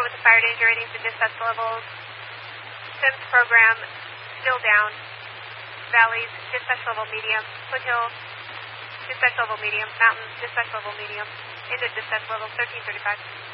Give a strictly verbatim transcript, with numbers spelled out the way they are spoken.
with the fire danger ratings and dispatch levels. SIMS program still down. Valleys, dispatch level medium. Foothills, dispatch level medium. Mountains, dispatch level medium. Into dispatch level thirteen thirty-five.